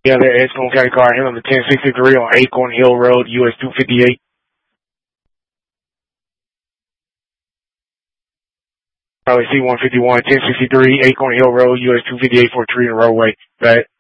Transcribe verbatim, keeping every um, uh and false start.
Yeah, the Edgecombe County car hit on the ten sixty-three on Acorn Hill Road, U S two fifty-eight. Probably C one fifty-one, ten sixty-three, Acorn Hill Road, U S two fifty-eight for a tree in the roadway. Right.